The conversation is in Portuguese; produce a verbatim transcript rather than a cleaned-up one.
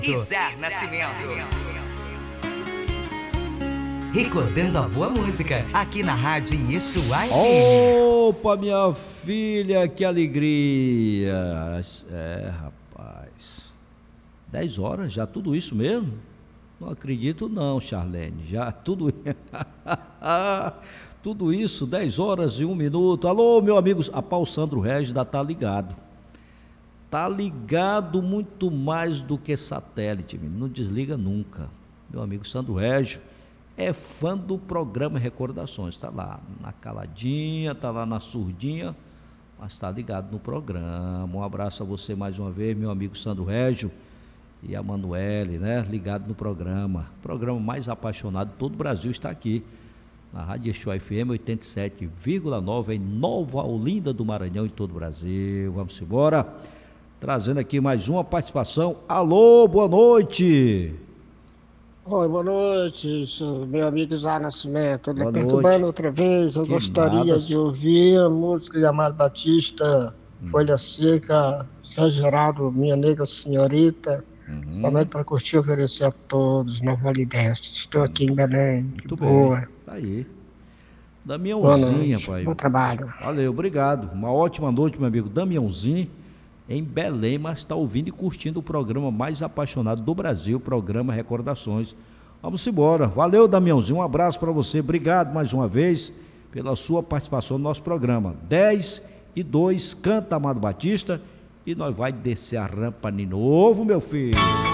Izar Nascimento. Recordando a boa música aqui na Rádio Yeshua F M. Opa, minha filha, que alegria. É, rapaz. Dez horas, já tudo isso mesmo? Não acredito não, Charlene. Já tudo tudo isso, dez horas e um minuto. Alô, meu amigo, a Paulo Sandro Regis da Tá Ligado. Tá ligado muito mais do que satélite, não desliga nunca. Meu amigo Sandro Regis é fã do programa Recordações, tá lá na caladinha, tá lá na surdinha, mas tá ligado no programa. Um abraço a você mais uma vez, meu amigo Sandro Regis e a Manuele, né, ligado no programa. O programa mais apaixonado de todo o Brasil está aqui, na Rádio Yeshua F M oitenta e sete vírgula nove, em Nova Olinda do Maranhão, em todo o Brasil. Vamos embora. Trazendo aqui mais uma participação. Alô, boa noite. Oi, boa noite, meu amigo Zé Nascimento. Ele Boa perturbando noite. outra vez. Eu Que gostaria nada. de ouvir a música de Amado Batista, Hum. Folha Seca, Sérgio Geraldo, Minha Nega Senhorita, Uhum. somente para curtir e oferecer a todos na Validense. Estou aqui em Belém. Muito Boa. bem. Tá aí. Boa Damiãozinho, noite. pai. Bom trabalho. Valeu, obrigado. Uma ótima noite, meu amigo Damiãozinho, em Belém, mas está ouvindo e curtindo o programa mais apaixonado do Brasil, o programa Recordações. Vamos embora. Valeu, Damiãozinho. Um abraço para você. Obrigado mais uma vez pela sua participação no nosso programa. dez e dois, canta Amado Batista, e nós vai descer a rampa de novo, meu filho.